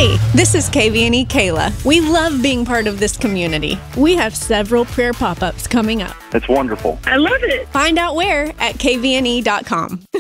Hey, this is KVNE Kayla. We love being part of this community. We have several prayer pop-ups coming up. It's wonderful. I love it. Find out where at kvne.com.